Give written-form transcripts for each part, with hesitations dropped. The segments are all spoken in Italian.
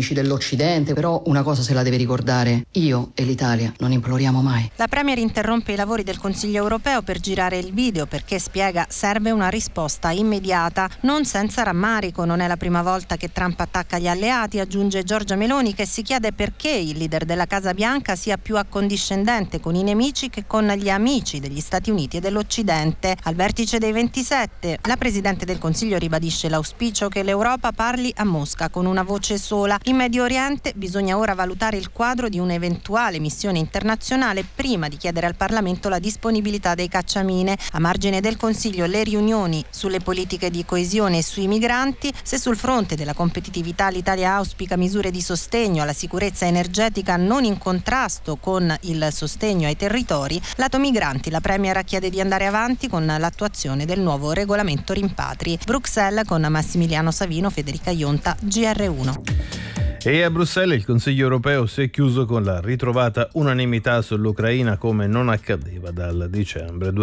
amici dell'Occidente, però una cosa se la deve ricordare: io e l'Italia non imploriamo mai. La Premier interrompe i lavori del Consiglio europeo per girare il video perché, spiega, serve una risposta immediata, non senza rammarico. Non è la prima volta che Trump attacca gli alleati, aggiunge Giorgia Meloni, che si chiede perché il leader della Casa Bianca sia più accondiscendente con i nemici che con gli amici degli Stati Uniti e dell'Occidente. Al vertice dei 27, la Presidente del Consiglio ribadisce l'auspicio che l'Europa parli a Mosca con una voce sola. In Medio Oriente bisogna ora valutare il quadro di un'eventuale missione internazionale prima di chiedere al Parlamento la disponibilità dei cacciamine. A margine del Consiglio le riunioni sulle politiche di coesione e sui migranti. Se sul fronte della competitività l'Italia auspica misure di sostegno alla sicurezza energetica non in contrasto con il sostegno ai territori, lato migranti la Premier chiede di andare avanti con l'attuazione del nuovo regolamento rimpatri. Bruxelles con Massimiliano Savino, Federica Ionta, GR1. E a Bruxelles il Consiglio europeo si è chiuso con la ritrovata unanimità sull'Ucraina, come non accadeva dal dicembre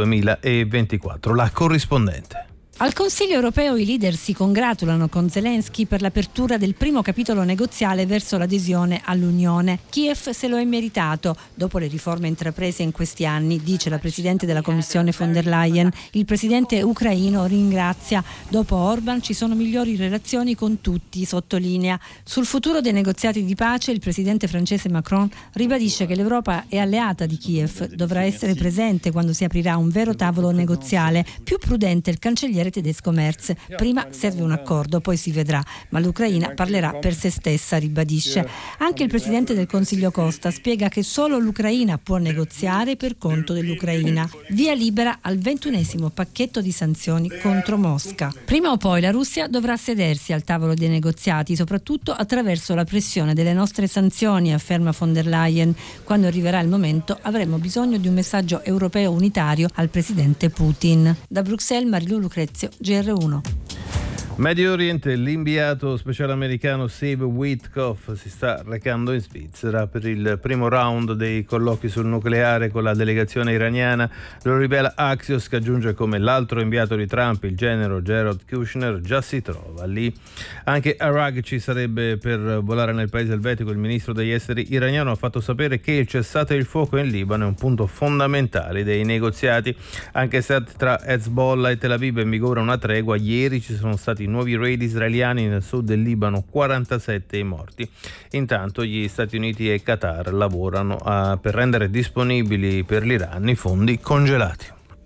2024. La corrispondente. Al Consiglio europeo i leader si congratulano con Zelensky per l'apertura del primo capitolo negoziale verso l'adesione all'Unione. Kiev se lo è meritato dopo le riforme intraprese in questi anni, dice la Presidente della Commissione von der Leyen. Il Presidente ucraino ringrazia. Dopo Orban ci sono migliori relazioni con tutti, sottolinea. Sul futuro dei negoziati di pace il Presidente francese Macron ribadisce che l'Europa è alleata di Kiev, dovrà essere presente quando si aprirà un vero tavolo negoziale. Più prudente il cancelliere tedesco Merz. Prima serve un accordo, poi si vedrà, ma l'Ucraina parlerà per se stessa, ribadisce. Anche il Presidente del Consiglio Costa spiega che solo l'Ucraina può negoziare per conto dell'Ucraina. Via libera al 21° pacchetto di sanzioni contro Mosca. Prima o poi la Russia dovrà sedersi al tavolo dei negoziati, soprattutto attraverso la pressione delle nostre sanzioni, afferma von der Leyen. Quando arriverà il momento avremo bisogno di un messaggio europeo unitario al Presidente Putin. Da Bruxelles, Marilu Lucrezia, GR1. Medio Oriente, l'inviato speciale americano Steve Witkoff si sta recando in Svizzera per il primo round dei colloqui sul nucleare con la delegazione iraniana. Lo rivela Axios, che aggiunge come l'altro inviato di Trump, il generale Jared Kushner, già si trova lì. Anche Arag ci sarebbe per volare nel paese elvetico. Il ministro degli esteri iraniano ha fatto sapere che il cessate il fuoco in Libano è un punto fondamentale dei negoziati. Anche se tra Hezbollah e Tel Aviv è in vigore una tregua, ieri ci sono stati nuovi raid israeliani nel sud del Libano, 47 i morti. Intanto gli Stati Uniti e Qatar lavorano per rendere disponibili per l'Iran i fondi congelati.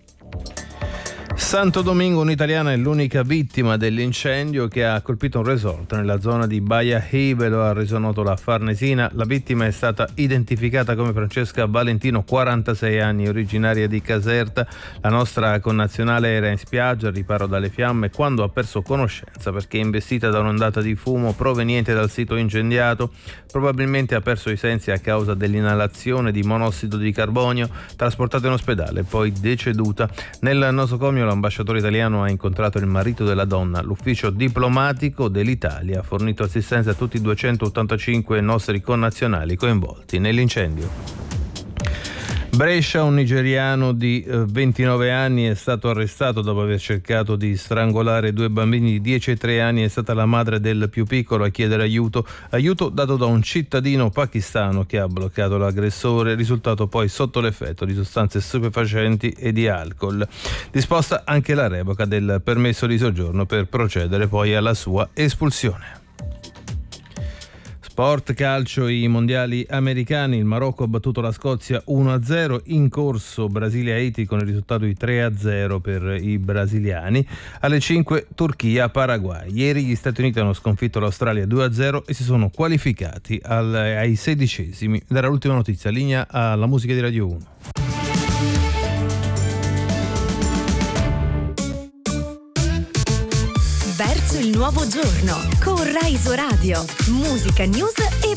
Santo Domingo, un'italiana è l'unica vittima dell'incendio che ha colpito un resort nella zona di Baia Hive, lo ha reso noto la Farnesina. La vittima è stata identificata come Francesca Valentino, 46 anni, originaria di Caserta. La nostra connazionale era in spiaggia al riparo dalle fiamme quando ha perso conoscenza perché investita da un'ondata di fumo proveniente dal sito incendiato. Probabilmente ha perso i sensi a causa dell'inalazione di monossido di carbonio, trasportata in ospedale, poi deceduta. Nel nosocomio l'ambasciatore italiano ha incontrato il marito della donna. L'ufficio diplomatico dell'Italia ha fornito assistenza a tutti i 285 nostri connazionali coinvolti nell'incendio. Brescia, un nigeriano di 29 anni è stato arrestato dopo aver cercato di strangolare due bambini di 10 e 3 anni. È stata la madre del più piccolo a chiedere aiuto dato da un cittadino pakistano che ha bloccato l'aggressore, risultato poi sotto l'effetto di sostanze stupefacenti e di alcol. Disposta anche la revoca del permesso di soggiorno per procedere poi alla sua espulsione. Sport calcio, i mondiali americani. Il Marocco ha battuto la Scozia 1-0, in corso Brasile-Haiti con il risultato di 3-0 per i brasiliani. Alle 5 Turchia-Paraguay. Ieri gli Stati Uniti hanno sconfitto l'Australia 2-0 e si sono qualificati ai 16esimi. Era l'ultima notizia. Linea alla musica di Radio 1. Verso il nuovo giorno con Rai Radio, musica, news e